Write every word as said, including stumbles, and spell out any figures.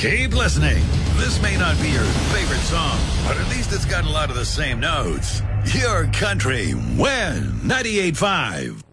Keep listening. This may not be your favorite song, but at least it's got a lot of the same notes. Your country, when ninety-eight point five.